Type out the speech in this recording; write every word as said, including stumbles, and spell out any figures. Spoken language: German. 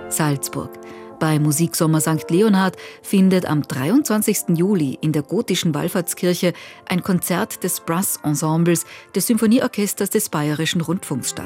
Salzburg. Bei Musiksommer Sankt Leonhard findet am dreiundzwanzigsten Juli in der gotischen Wallfahrtskirche ein Konzert des Brass-Ensembles des Symphonieorchesters des Bayerischen Rundfunks statt.